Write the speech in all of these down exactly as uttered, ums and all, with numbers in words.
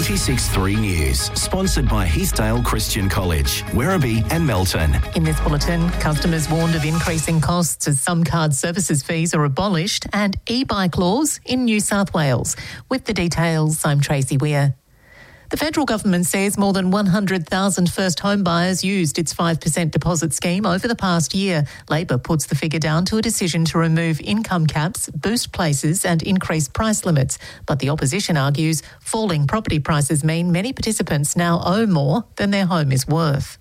ninety-six point three News, sponsored by Heathdale Christian College, Werribee and Melton. In this bulletin, customers warned of increasing costs as some card services fees are abolished and e-bike laws in New South Wales. With the details, I'm Tracy Weir. The federal government says more than one hundred thousand first home buyers used its five percent deposit scheme over the past year. Labor puts the figure down to a decision to remove income caps, boost places and increase price limits. But the opposition argues falling property prices mean many participants now owe more than their home is worth.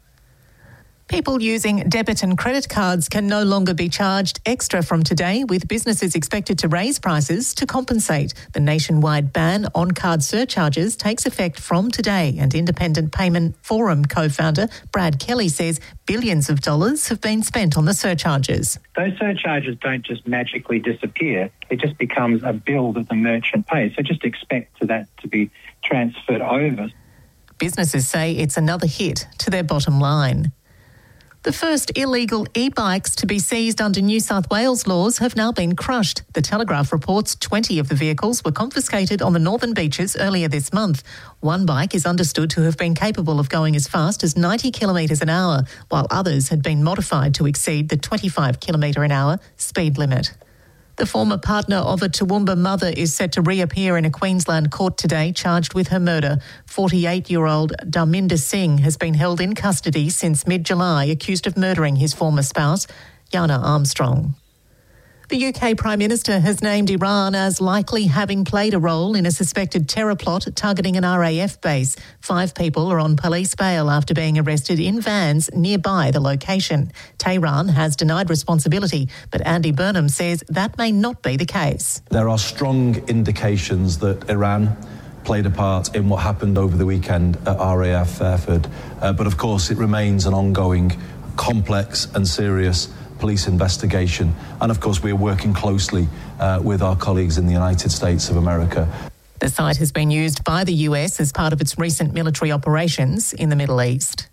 People using debit and credit cards can no longer be charged extra from today, with businesses expected to raise prices to compensate. The nationwide ban on card surcharges takes effect from today, and Independent Payment Forum co-founder Brad Kelly says billions of dollars have been spent on the surcharges. Those surcharges don't just magically disappear. It just becomes a bill that the merchant pays. So just expect for that to be transferred over. Businesses say it's another hit to their bottom line. The first illegal e-bikes to be seized under New South Wales laws have now been crushed. The Telegraph reports twenty of the vehicles were confiscated on the northern beaches earlier this month. One bike is understood to have been capable of going as fast as ninety kilometres an hour, while others had been modified to exceed the twenty-five kilometre an hour speed limit. The former partner of a Toowoomba mother is set to reappear in a Queensland court today, charged with her murder. forty-eight-year-old Dharminder Singh has been held in custody since mid-July, accused of murdering his former spouse, Yana Armstrong. The U K Prime Minister has named Iran as likely having played a role in a suspected terror plot targeting an R A F base. Five people are on police bail after being arrested in vans nearby the location. Tehran has denied responsibility, but Andy Burnham says that may not be the case. There are strong indications that Iran played a part in what happened over the weekend at R A F Fairford. Uh, but of course, it remains an ongoing, complex and serious police investigation. And of course, we're working closely uh, with our colleagues in the United States of America. The site has been used by the U S as part of its recent military operations in the Middle East.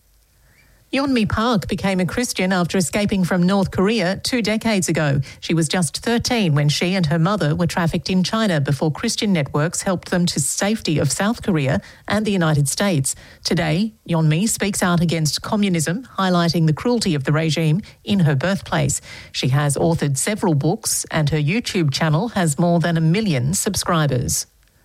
Yeonmi Park became a Christian after escaping from North Korea two decades ago. She was just thirteen when she and her mother were trafficked in China before Christian networks helped them to safety of South Korea and the United States. Today, Yeonmi speaks out against communism, highlighting the cruelty of the regime in her birthplace. She has authored several books and her YouTube channel has more than a million subscribers.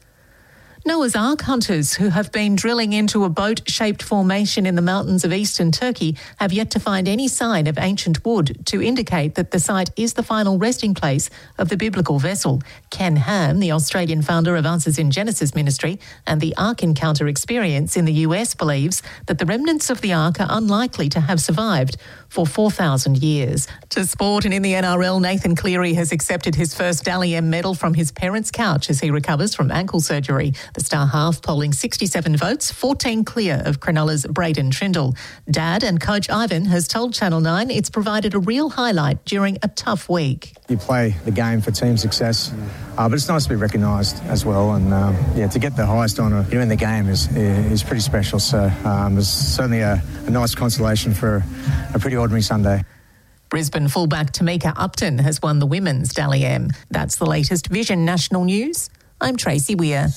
Noah's Ark hunters, who have been drilling into a boat-shaped formation in the mountains of eastern Turkey, have yet to find any sign of ancient wood to indicate that the site is the final resting place of the biblical vessel. Ken Ham, the Australian founder of Answers in Genesis Ministry and the Ark Encounter Experience in the U S, believes that the remnants of the Ark are unlikely to have survived for four thousand years. To sport, and in the N R L, Nathan Cleary has accepted his first Dally M medal from his parents' couch as he recovers from ankle surgery. The star half polling sixty-seven votes, fourteen clear of Cronulla's Braden Trindle. Dad and coach Ivan has told Channel nine it's provided a real highlight during a tough week. You play the game for team success, uh, but it's nice to be recognised as well. And um, yeah, to get the highest honour you know, in the game is is pretty special. So um, it's certainly a, a nice consolation for a pretty ordinary Sunday. Brisbane fullback Tamika Upton has won the women's Dally M. That's the latest Vision National News. I'm Tracy Weir.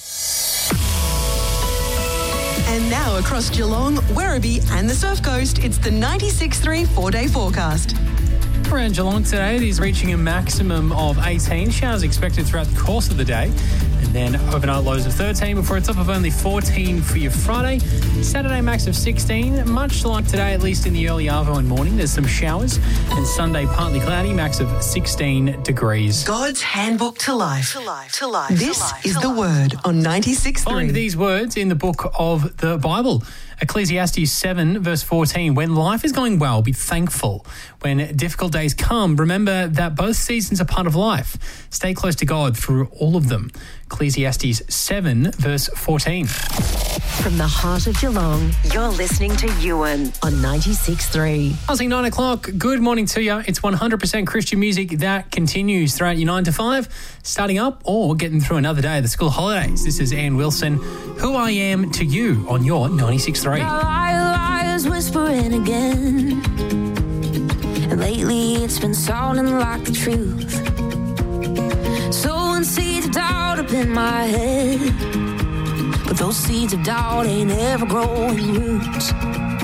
And now across Geelong, Werribee and the Surf Coast, it's the ninety-six point three four-day forecast. Around Geelong today, it is reaching a maximum of eighteen. Showers expected throughout the course of the day. And then overnight lows of thirteen before a top of only fourteen for your Friday. Saturday max of sixteen. Much like today, at least in the early arvo and morning, there's some showers. And Sunday, partly cloudy, max of sixteen degrees. God's handbook to life. To life. To life. This to life. is to the life. Word on ninety-six point three. Find these words in the book of the Bible. Ecclesiastes seven, verse fourteen. When life is going well, be thankful. When difficult days come, remember that both seasons are part of life. Stay close to God through all of them. Ecclesiastes seven, verse fourteen. From the heart of Geelong, you're listening to Ewan on ninety-six point three. Passing nine o'clock, good morning to you. It's one hundred percent Christian music that continues throughout your nine to five, starting up or getting through another day of the school holidays. This is Ann Wilson, Who I Am to You on your ninety-six point three. Liars whispering again, and lately it's been sounding like the truth. Sowing seeds of doubt up in my head, but Those seeds of doubt ain't ever growing roots.